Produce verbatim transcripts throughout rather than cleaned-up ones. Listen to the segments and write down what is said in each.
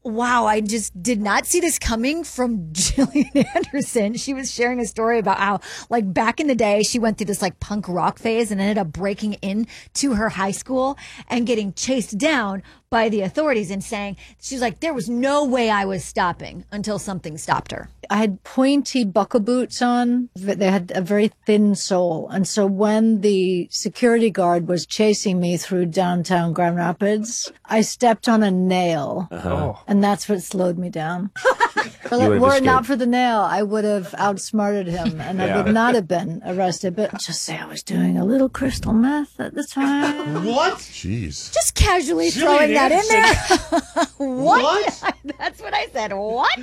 Wow, I just did not see this coming from Gillian Anderson. She was sharing a story about how, like, back in the day, she went through this, like, punk rock phase and ended up breaking into her high school and getting chased down by the authorities and saying, she's like, there was no way I was stopping until something stopped her. I had pointy buckle boots on. They had a very thin sole. And so when the security guard was chasing me through downtown Grand Rapids, I stepped on a nail. Uh-huh. And that's what slowed me down. But were it not for the nail, I would have outsmarted him and Yeah. I would not have been arrested. But just say I was doing a little crystal meth at the time. What? Jeez. Just casually Gillian throwing that in Anderson. there. What? What? That's what I said. What?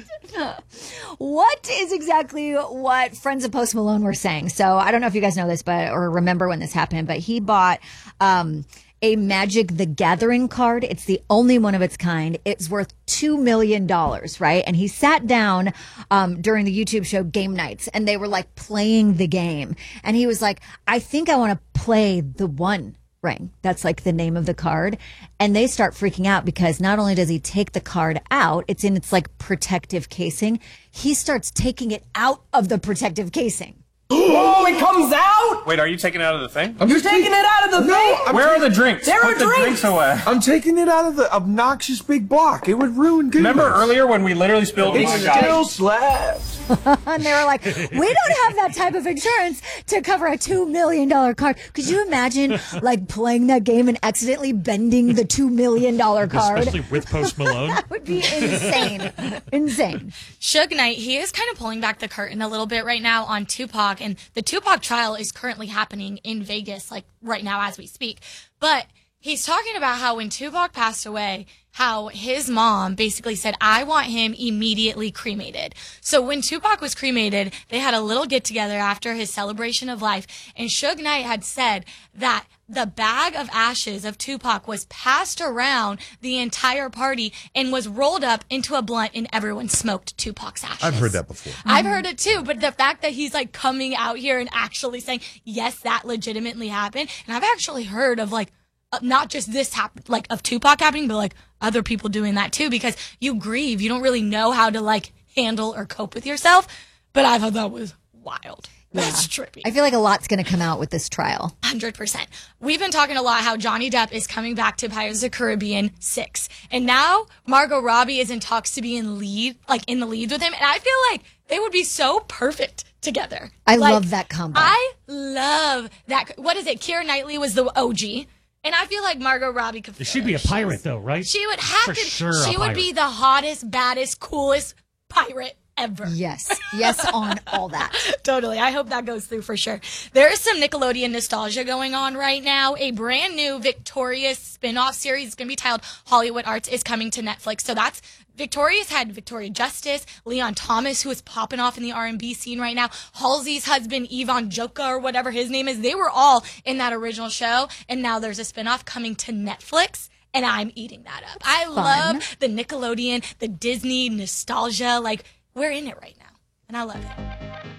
What is exactly what friends of Post Malone were saying? So I don't know if you guys know this, but or remember when this happened, but he bought um, a Magic the Gathering card. It's the only one of its kind. It's worth two million dollars, right? And he sat down um, during the YouTube show Game Nights, and they were like playing the game. And he was like, I think I want to play the One Ring. That's like the name of the card. And they start freaking out because not only does he take the card out, it's in its like protective casing. He starts taking it out of the protective casing. Oh, it comes out? Wait, are you taking it out of the thing? I'm You're just taking it out of the No, thing? I'm Where ta- are the drinks? There Put are the drinks. drinks away. I'm taking it out of the obnoxious big block. It would ruin game. Remember nights. earlier when we literally spilled It oh my still God. slaps. And they were like, we don't have that type of insurance to cover a two million dollars card. Could you imagine like playing that game and accidentally bending the two million dollars card? Especially with Post Malone. That would be insane. Insane. Suge Knight, he is kind of pulling back the curtain a little bit right now on Tupac, and the Tupac trial is currently happening in Vegas, like right now as we speak. But he's talking about how when Tupac passed away, how his mom basically said, I want him immediately cremated. So when Tupac was cremated, they had a little get together after his celebration of life, and Suge Knight had said that the bag of ashes of Tupac was passed around the entire party and was rolled up into a blunt, and everyone smoked Tupac's ashes. I've heard that before. I've heard it too, but the fact that he's like coming out here and actually saying, yes, that legitimately happened. And I've actually heard of like, uh, not just this happen, like of Tupac happening, but like other people doing that too, because you grieve. You don't really know how to like handle or cope with yourself. But I thought that was wild. That's trippy. I feel like a lot's going to come out with this trial. one hundred percent. We've been talking a lot how Johnny Depp is coming back to Pirates of the Caribbean six. And now Margot Robbie is in talks to be in lead, like in the lead with him. And I feel like they would be so perfect together. I Like, love that combo. I love that. What is it? Keira Knightley was the O G. And I feel like Margot Robbie could. She'd be a pirate, though, right? She would have For to. sure a she would pirate. be the hottest, baddest, coolest pirate ever. Yes. Yes on all that. Totally. I hope that goes through for sure. There is some Nickelodeon nostalgia going on right now. A brand new Victorious spin-off series is going to be titled Hollywood Arts is coming to Netflix. So that's Victorious had Victoria Justice, Leon Thomas, who is popping off in the R and B scene right now, Halsey's husband, Ivan Joka, or whatever his name is. They were all in that original show. And now there's a spin-off coming to Netflix. And I'm eating that up. I Fun. love the Nickelodeon, the Disney nostalgia. Like, we're in it right now. And I love it.